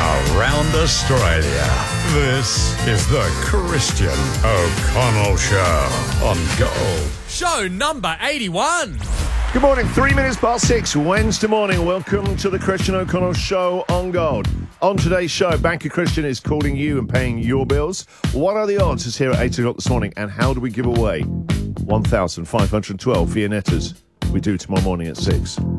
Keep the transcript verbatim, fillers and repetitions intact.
around Australia. This is the Christian O'Connell Show on Gold. Show number eighty-one. Good morning, three minutes past six, Wednesday morning. Welcome to the Christian O'Connell Show on Gold. On today's show, Banker Christian is calling you and paying your bills. What are the odds? Is here at eight o'clock this morning. And how do we give away one thousand five hundred twelve Viennettas? We do tomorrow morning at six.